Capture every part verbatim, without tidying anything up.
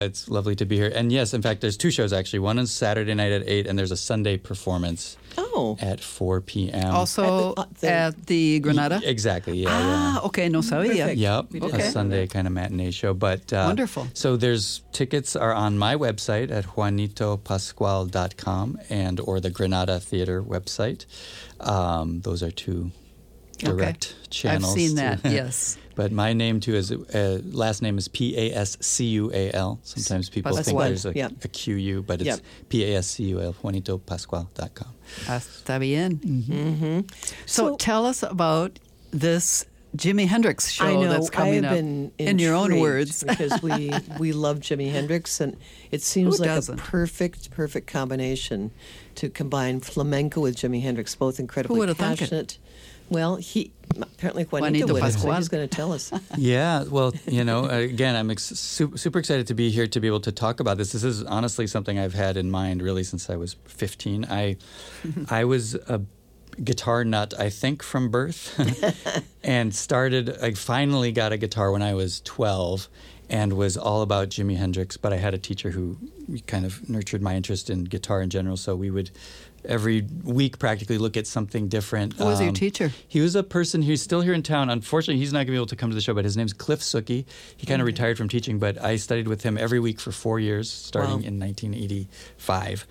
It's lovely to be here. And yes, in fact, there's two shows actually. One is Saturday night at eight, and there's a Sunday performance oh. at four p.m. Also at the, uh, at the Granada? Y- exactly, yeah. Ah, yeah. okay, no sabía. Yep, Okay. a Sunday kind of matinee show. But uh, Wonderful. So there's tickets are on my website at juanito pascual dot com and or the Granada Theater website. Um, those are two direct okay. channels. I've seen that, to, yes. But my name, too, is uh, last name is P A S C U A L. Sometimes people Pascual. think there's a, Yep. a Q U, but it's Yep. P A S C U A L, juanito pascual dot com. Ah, está bien. Mm-hmm. So, So tell us about this Jimi Hendrix show I know, that's coming I have up. been in your own intrigued words. because we, we love Jimi Hendrix, and it seems Who like doesn't? a perfect, perfect combination to combine flamenco with Jimi Hendrix, both incredibly Who would have thunk it? passionate. Well, he apparently Juanito, Juanito would, so Pascual. he's going to tell us. Yeah, well, you know, again, I'm ex- super, super excited to be here to be able to talk about this. This is honestly something I've had in mind really since I was fifteen. I, I was a guitar nut, I think, from birth, and started. I finally got a guitar when I was twelve, and was all about Jimi Hendrix. But I had a teacher who kind of nurtured my interest in guitar in general. So we would every week practically look at something different. Who was your Um, teacher? He was a person who's still here in town. Unfortunately, he's not going to be able to come to the show, but his name's Cliff Suki. He kind of Okay. retired from teaching, but I studied with him every week for four years, starting Wow. in nineteen eighty-five.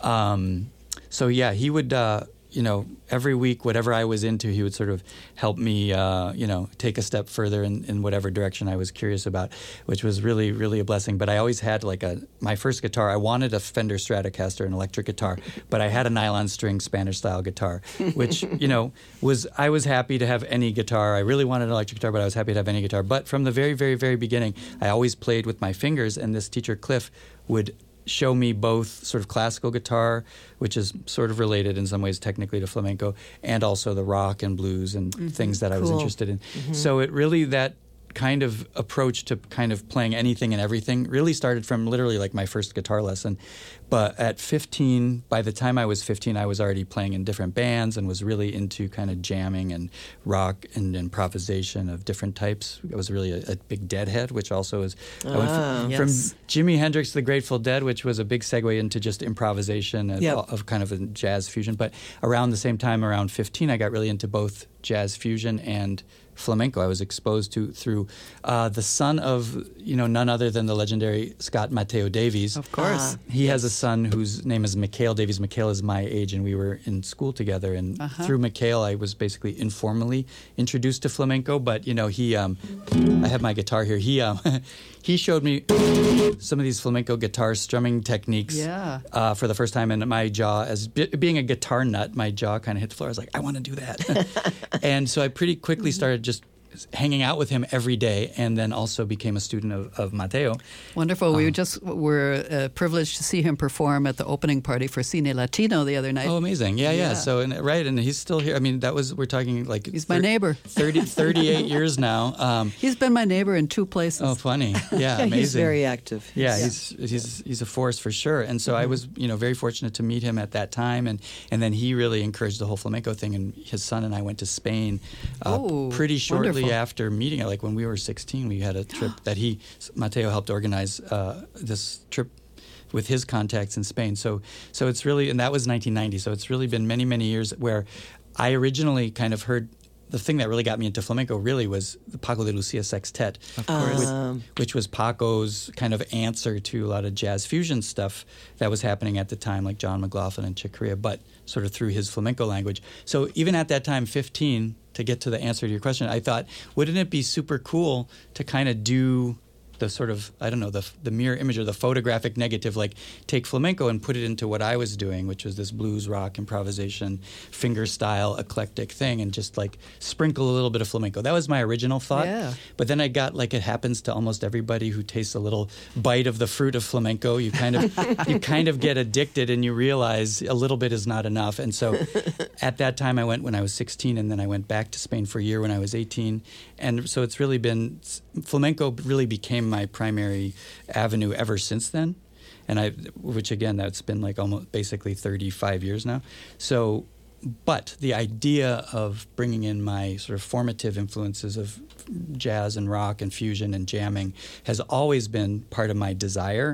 Um, so, yeah, he would, uh, you know, every week, whatever I was into, he would sort of help me, uh, you know, take a step further in, in whatever direction I was curious about, which was really, really a blessing. But I always had like a, my first guitar, I wanted a Fender Stratocaster, an electric guitar, but I had a nylon string Spanish style guitar, which, you know, was, I was happy to have any guitar. I really wanted an electric guitar, but I was happy to have any guitar. But from the very, very, very beginning, I always played with my fingers, and this teacher, Cliff, would show me both sort of classical guitar, which is sort of related in some ways technically to flamenco, and also the rock and blues and Mm-hmm. things that I was Cool. interested in. So it really, that kind of approach to kind of playing anything and everything really started from literally like my first guitar lesson. But at fifteen, by the time I was fifteen, I was already playing in different bands and was really into kind of jamming and rock and improvisation of different types. I was really a, a big Deadhead, which also is, I went Ah, from, yes. from Jimi Hendrix to the Grateful Dead, which was a big segue into just improvisation of, Yep. of kind of a jazz fusion. But around the same time, around fifteen, I got really into both jazz fusion and flamenco. I was exposed to through uh, the son of, you know, none other than the legendary Scott Mateo Davies. Of course. Ah. He has a son whose name is Mikhail Davies. Mikhail is my age, and we were in school together. And Uh-huh. through Mikhail, I was basically informally introduced to flamenco. But, you know, he, um, I have my guitar here. He, um, he showed me some of these flamenco guitar strumming techniques Yeah. uh, for the first time. And my jaw, as b- being a guitar nut, my jaw kind of hit the floor. I was like, I want to do that. And so I pretty quickly started just hanging out with him every day, and then also became a student of, of Mateo. Wonderful. We just were uh, privileged to see him perform at the opening party for Cine Latino the other night. Oh, amazing. Yeah, yeah. Yeah. So, and, right, and he's still here. I mean, that was, we're talking like... He's my neighbor. thirty, thirty-eight years now. Um, He's been my neighbor in two places. oh, funny. Yeah, Yeah, amazing. he's very active. Yeah, He's- he's he's he's a force for sure. And so I was, you know, very fortunate to meet him at that time, and and then he really encouraged the whole flamenco thing. And his son and I went to Spain uh, Oh, pretty shortly wonderful. after meeting it. Like when we were sixteen, we had a trip that he Mateo helped organize uh, this trip with his contacts in Spain. So so it's really, and that was nineteen ninety. So it's really been many many years where I originally kind of heard. The thing that really got me into flamenco really was the Paco de Lucia Sextet, Of course. Um, which was Paco's kind of answer to a lot of jazz fusion stuff that was happening at the time, like John McLaughlin and Chick Corea, but sort of through his flamenco language. So even at that time, fifteen, to get to the answer to your question, I thought, wouldn't it be super cool to kind of do the sort of, I don't know, the the mirror image or the photographic negative, like take flamenco and put it into what I was doing, which was this blues rock improvisation, finger style, eclectic thing, and just like sprinkle a little bit of flamenco. That was my original thought. Yeah. But then I got, like it happens to almost everybody who tastes a little bite of the fruit of flamenco, you kind of you kind of get addicted and you realize a little bit is not enough. And so at that time I went when I was sixteen, and then I went back to Spain for a year when I was eighteen. And so it's really been, flamenco really became my primary avenue ever since then. And I, which again, that's been like almost basically thirty-five years now. So but the idea of bringing in my sort of formative influences of jazz and rock and fusion and jamming has always been part of my desire.